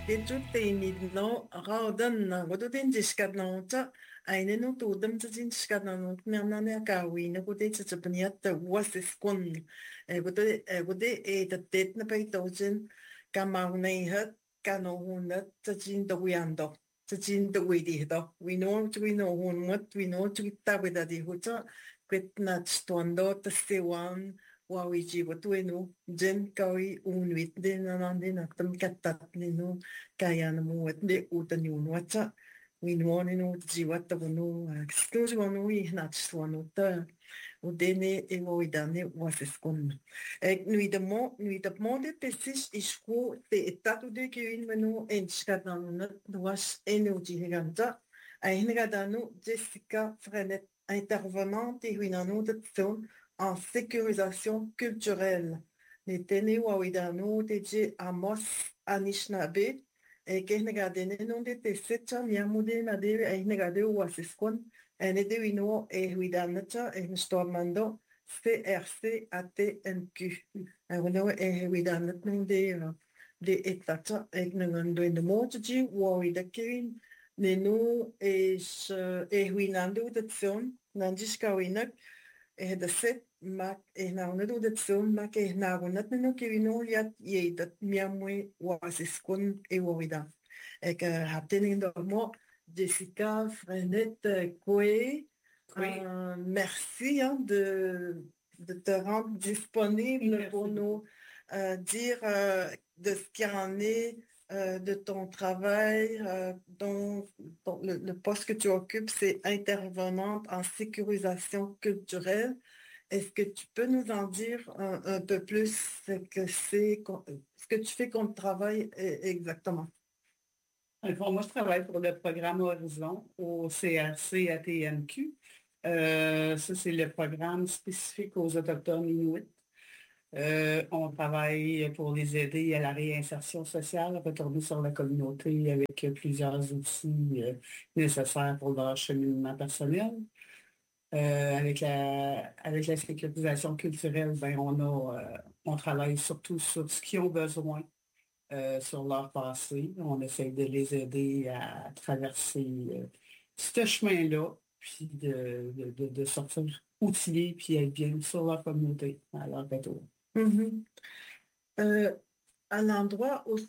Getuteinidno raudan gotutin jiskadnauta ainenu tudam tsin jiskadnaut nernane kawina kutit tsapniat wasiskun gote tatet na paitochin kamaunaihat kanohunat tsin dawiyando tsin dawidihdo we know hunmat we know tawidadi huta kwetnat stondo tsewan Wawiji watuenu jen kawi unwit de nanande natam katat ninu kaya namu watde utanyun watsa winwani no jiwata wanu excuse wanu I nats wanu ta udene ewoidane waseskon nuidamo de tesis isku te etatu de kiwin manu enskadanu was enuji higanta aingadanu Jessica Frenet intervenante huinanu de zone en sécurisation culturelle. Les tene wawidano teje Amos Anishinaabe et kehnegade non de te secha miamude nade aihnegade waseskon ene de wino e huidanata e stormando CRC ATNQ. Ano e huidanat non de etata e ngando in de motoji wawidakin nenu e huinando de zon nandiskawinak de set mak naunadu de zon mak naunat no kivino liat yedat miamwe wasiskun e wawida. Et que haptening mo Jessica Frenet Koué. Oui. Merci de te rendre disponible Merci pour nous dire de ce qu'il en est de ton travail, dont le poste que tu occupes, c'est intervenante en sécurisation culturelle. Est-ce que tu peux nous en dire un peu plus ce que tu fais comme travail exactement? Moi, je travaille pour le programme Horizon au CRC ATNQ. Ça, c'est le programme spécifique aux Autochtones Inuits. On travaille pour les aider à la réinsertion sociale, retourner sur la communauté avec plusieurs outils nécessaires pour leur cheminement personnel. Avec la sécurisation culturelle, on travaille surtout sur ce qu'ils ont besoin sur leur passé. On essaie de les aider à traverser ce chemin-là, puis de sortir outillés, puis être bien sur leur communauté à leur retour. Mm-hmm. À l'endroit où